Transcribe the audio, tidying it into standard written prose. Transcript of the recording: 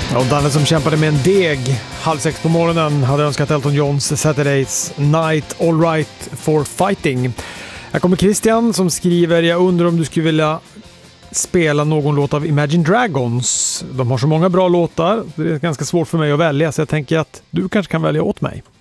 Och Danne som kämpade med en deg 5:30 på morgonen hade önskat Elton Johns Saturdays Night All Right for Fighting. Här kommer Christian som skriver: jag undrar om du skulle vilja spela någon låt av Imagine Dragons. De har så många bra låtar, det är ganska svårt för mig att välja, så jag tänker att du kanske kan välja åt mig.